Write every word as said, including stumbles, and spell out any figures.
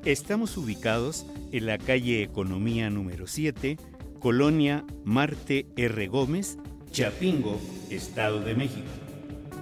Estamos ubicados en la calle Economía número siete, Colonia Marte R. Gómez, Chapingo, Estado de México.